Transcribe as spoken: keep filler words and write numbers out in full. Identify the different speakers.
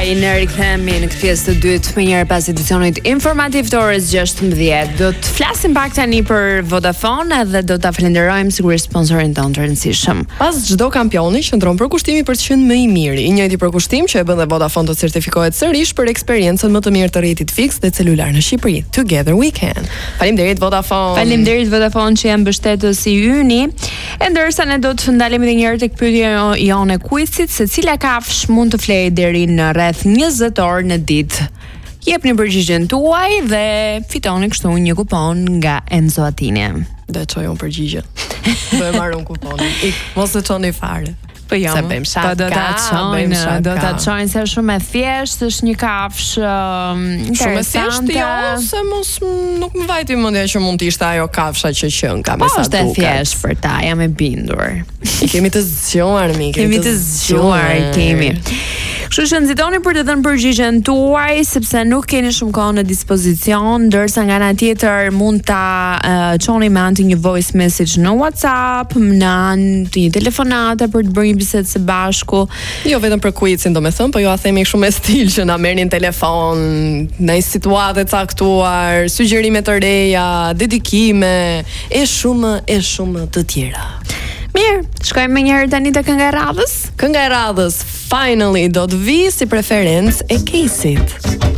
Speaker 1: ne rikthehemi në këtë pjesë të dytë më njëherë pas edicionit informativ të orës gjashtëmbëdhjetë. Do të flasim pak tani për Vodafone dhe do ta falenderojmë sigurisht sponsorin tonë të rëndësishëm.
Speaker 2: Pas çdo kampioni qëndron përkushtimi për të qenë më i miri. I njëjti përkushtim që e bën dhe Vodafone të certifikohet sërish për eksperiencën më të mirë të rrjetit fiks dhe celular në Shqipëri. Together we can. Faleminderit Vodafone.
Speaker 1: Faleminderit Vodafone që janë mbështetës i yni. E ndërsa ne do të ndalemi edhe një herë tek pyetja jone quizit, se cila kafsh mund të flejë deri në rreth njëzet orë në ditë. Jepni përgjigjen tuaj dhe fitoni kështu një kupon nga Enzo Attini.
Speaker 2: Do të çoj unë përgjigjen. Do e marr unë kuponin. Ik, mos e çoni fare.
Speaker 1: Po jo,
Speaker 2: se bëjmë shaka,
Speaker 1: po do ta çojnë, do ta çojnë se është shumë e thjeshtë, është një kafsh uh, interesante. Shumë e thjeshtë, jo,
Speaker 2: se mos nuk më vajti mendja që mund të ishte ajo kafsha që qen ka me sa duket.
Speaker 1: Po është e thjeshtë për ta, jam e bindur.
Speaker 2: I kemi të zgjuar mi,
Speaker 1: kemi të zgjuar, kemi. Kështu që nxitoni për të dhënë përgjigjen tuaj, sepse nuk keni shumë kohë në dispozicion, ndërsa nga ana tjetër mund ta uh, çoni me anë të një voice message në WhatsApp, në anë të një telefonate për të bërë një bisedë së bashku.
Speaker 2: Jo vetëm për quizin, domethënë, po ju a themi shumë me stil që na merrni në telefon, në situatë të caktuar, sugjerime të reja, dedikime, e shumë e shumë të tjera.
Speaker 1: Mirë, shkojmë me njëherë tani te kënga e radhës.
Speaker 2: Kënga e radhës finally do të vi si preferencë e Kesit.